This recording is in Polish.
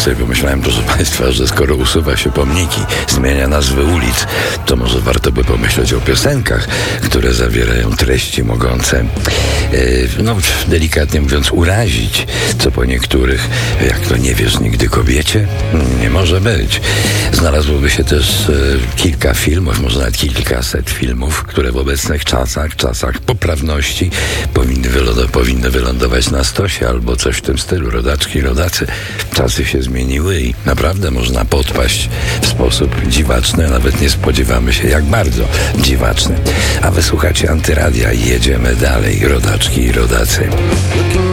sobie pomyślałem, proszę Państwa, że skoro usuwa się pomniki, zmienia nazwy ulic, to może warto by pomyśleć o piosenkach, które zawierają treści mogące, delikatnie mówiąc, urazić, co po niektórych, jak to nie wiesz nigdy kobiecie, nie może być. Znalazłoby się też kilka filmów, może nawet kilkaset filmów, które w obecnych czasach poprawności powinny wylądować na stosie albo coś w tym stylu. Rodaczki, rodacy, czasy się zmieniły i naprawdę można podpaść w sposób dziwaczny, a nawet nie spodziewamy się jak bardzo dziwaczny. A wysłuchacie Antyradia i jedziemy dalej, rodaczki i rodacy.